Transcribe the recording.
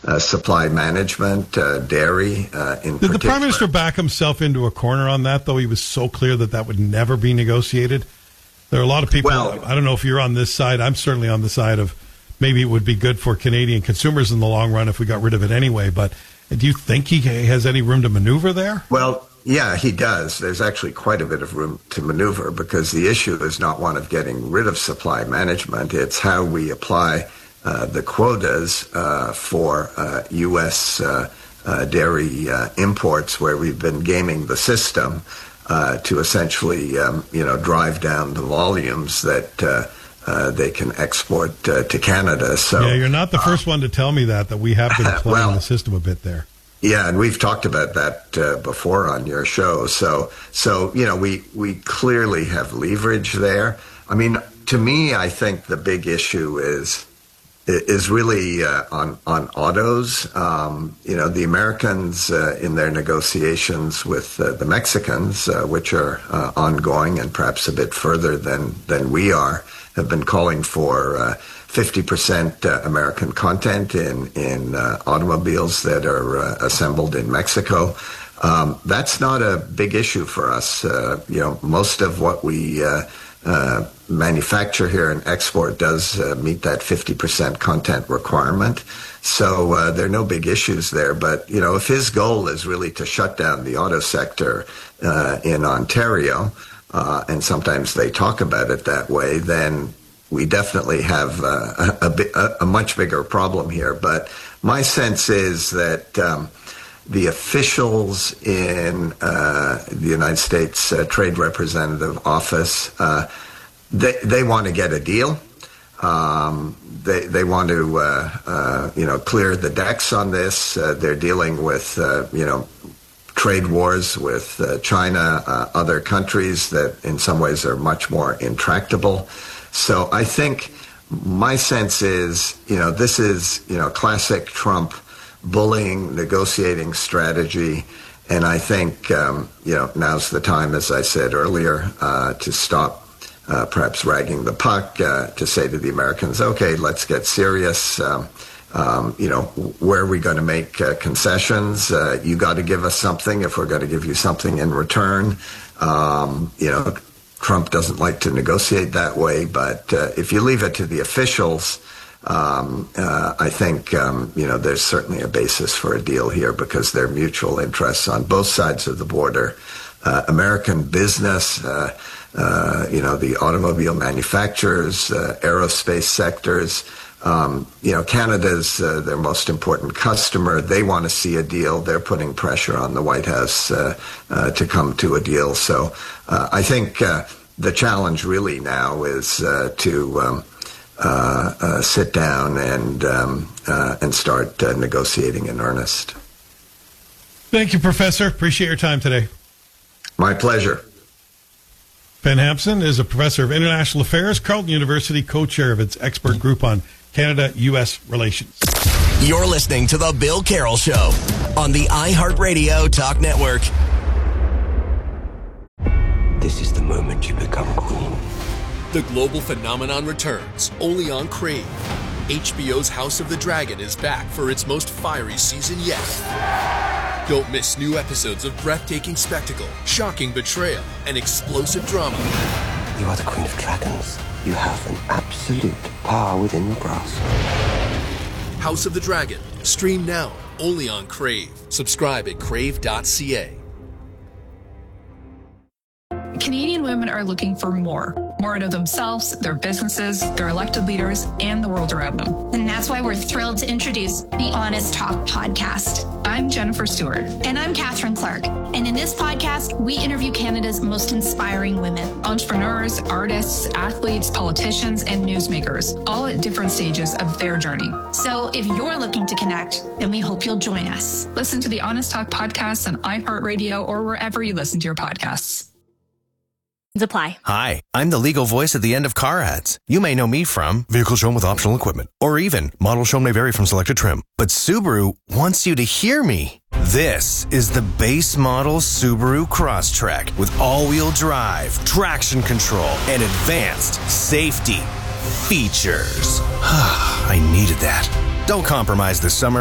supply management, dairy in particular. Did the Prime Minister back himself into a corner on that, though? He was so clear that would never be negotiated. There are a lot of people, I don't know if you're on this side, I'm certainly on the side of maybe it would be good for Canadian consumers in the long run if we got rid of it anyway, but do you think he has any room to maneuver there? Well, yeah, he does. There's actually quite a bit of room to maneuver because the issue is not one of getting rid of supply management. It's how we apply the quotas for U.S. Dairy imports, where we've been gaming the system to essentially, drive down the volumes that they can export to Canada. So yeah, you're not the first one to tell me that we have been playing the system a bit there. Yeah, and we've talked about that before on your show. So we clearly have leverage there. I mean, to me, I think the big issue is really on autos. The Americans in their negotiations with the Mexicans, which are ongoing and perhaps a bit further than we are, have been calling for 50% American content in automobiles that are assembled in Mexico. That's not a big issue for us. Most of what we manufacture here and export does meet that 50% content requirement. So there are no big issues there. But, if his goal is really to shut down the auto sector in Ontario, and sometimes they talk about it that way, then we definitely have a much bigger problem here. But my sense is that the officials in the United States Trade Representative Office, they want to get a deal. They want to, clear the decks on this. They're dealing with, trade wars with China, other countries that in some ways are much more intractable. So I think my sense is, this is, classic Trump bullying, negotiating strategy. And I think, now's the time, as I said earlier, to stop perhaps ragging the puck, to say to the Americans, okay, let's get serious. Where are we going to make concessions? You got to give us something if we're going to give you something in return. Trump doesn't like to negotiate that way, but if you leave it to the officials, I think, there's certainly a basis for a deal here because there are mutual interests on both sides of the border. American business, the automobile manufacturers, aerospace sectors, Canada's their most important customer. They want to see a deal. They're putting pressure on the White House to come to a deal. So I think the challenge really now is to sit down and start negotiating in earnest. Thank you, Professor. Appreciate your time today. My pleasure. Ben Hampson is a professor of international affairs, Carleton University, co-chair of its expert group on Canada-U.S. relations. You're listening to The Bill Carroll Show on the iHeartRadio Talk Network. This is the moment you become queen. The global phenomenon returns, only on Crave. HBO's House of the Dragon is back for its most fiery season yet. Don't miss new episodes of breathtaking spectacle, shocking betrayal, and explosive drama. You are the Queen of Dragons. You have an absolute power within your grasp. House of the Dragon. Stream now, only on Crave. Subscribe at crave.ca. Canadian women are looking for more out of themselves, their businesses, their elected leaders, and the world around them. And that's why we're thrilled to introduce the Honest Talk podcast. I'm Jennifer Stewart. And I'm Catherine Clark. And in this podcast, we interview Canada's most inspiring women. Entrepreneurs, artists, athletes, politicians, and newsmakers, all at different stages of their journey. So if you're looking to connect, then we hope you'll join us. Listen to the Honest Talk podcast on iHeartRadio or wherever you listen to your podcasts. Apply. Hi, I'm the legal voice at the end of car ads. You may know me from Vehicle Shown with Optional Equipment, or even Model Shown may vary from selected trim. But Subaru wants you to hear me. This is the base model Subaru Crosstrek with all-wheel drive, traction control, and advanced safety features. I needed that. Don't compromise this summer